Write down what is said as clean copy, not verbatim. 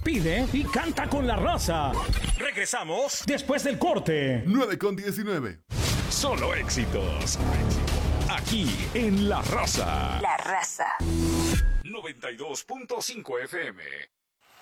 Pide y canta con la raza. Regresamos después del corte. 9:19. Solo éxitos. Aquí en La Raza. La Raza. 92.5 FM.